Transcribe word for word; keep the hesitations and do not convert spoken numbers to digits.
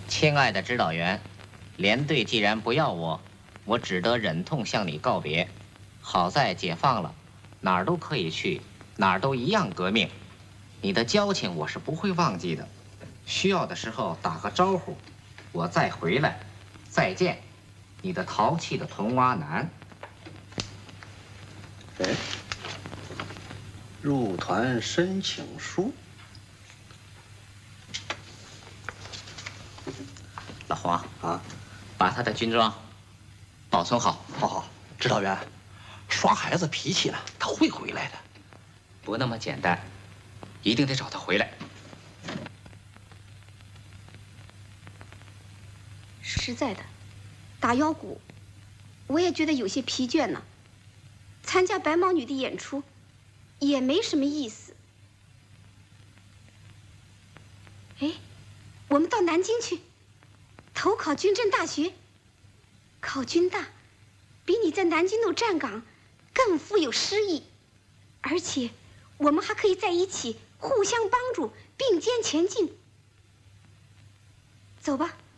亲爱的指导员，连队既然不要我，我只得忍痛向你告别。好在解放了，哪儿都可以去，哪儿都一样革命。你的交情我是不会忘记的，需要的时候打个招呼，我再回来。再见，你的淘气的铜蛙男。 哎，入团申请书。 老黄啊， 把他的军装保存好。 好好，指导员，耍孩子脾气呢，他会回来的。 不那么简单，一定得找他回来。 实在的，打腰鼓，我也觉得有些疲倦呢。参加白毛女的演出，也没什么意思。哎，我们到南京去，投考军政大学。考军大，比你在南京路站岗更富有诗意，而且我们还可以在一起互相帮助，并肩前进。走吧。